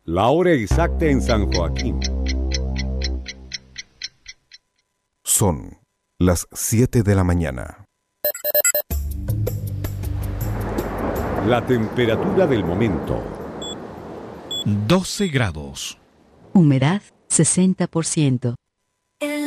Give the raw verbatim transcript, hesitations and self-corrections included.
La hora exacta en San Joaquín. Son las siete de la mañana. La temperatura del momento. doce grados. Humedad sesenta por ciento.